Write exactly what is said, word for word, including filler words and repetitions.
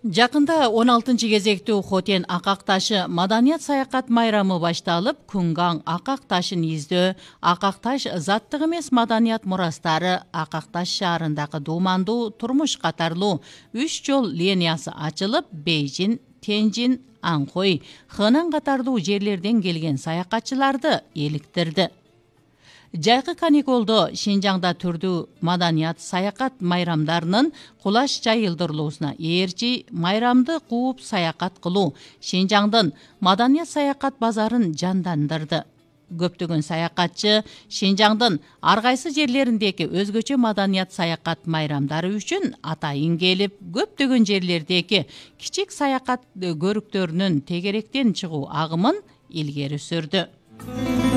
Жакында он алтынчы кезектүү Хотен Акак ташы маданият саякат майрамы башталып, Күнгаң Акак ташын издөө, Акак таш заттык эмес маданият мурастары, Акак таш шаарындагы дуумандуу турмуш катарлуу үч жол линиясы ачылып, Бейжин, Тенжин, Анхой, Хэнан катардуу жерлерден келген саякатчыларды эликтирди. Жайкы каникулдо Шинжаңда түрдүү маданият саякат майрамдарынын кулаш жайылдырылуусуна ээрчи майрамды кууп саякат кылуу Шинжаңдын маданият саякат базарын жандандырды. Көптөгөн саякатчы Шинжаңдын ар кайсы жерлериндеги өзгөчө маданият саякат майрамдары үчүн атайын келип, көптөгөн жерлердеги кичик саякат көрүктөрүнүн тегеректен чыгуу агымын илгери сүрдү.